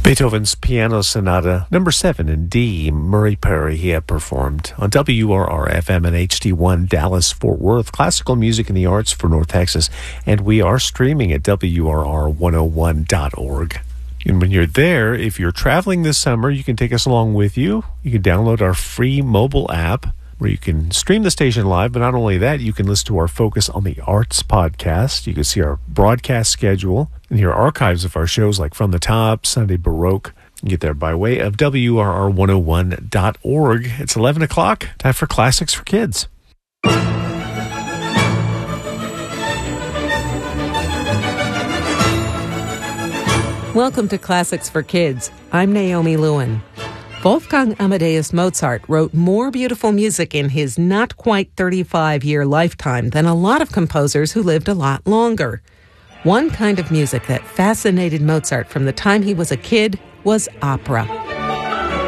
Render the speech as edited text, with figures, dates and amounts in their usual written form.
Beethoven's Piano Sonata number 7 in D. Murray Perry he had performed on WRR-FM and HD1 Dallas-Fort Worth, classical music and the arts for North Texas. And we are streaming at WRR101.org. And when you're there, if you're traveling this summer, you can take us along with you. You can download our free mobile app where you can stream the station live, but not only that, you can listen to our Focus on the Arts podcast. You can see our broadcast schedule and hear archives of our shows like From the Top, Sunday Baroque. You can get there by way of WRR101.org. It's 11 o'clock. Time for Classics for Kids. Welcome to Classics for Kids. I'm Naomi Lewin. Wolfgang Amadeus Mozart wrote more beautiful music in his not quite 35-year lifetime than a lot of composers who lived a lot longer. One kind of music that fascinated Mozart from the time he was a kid was opera.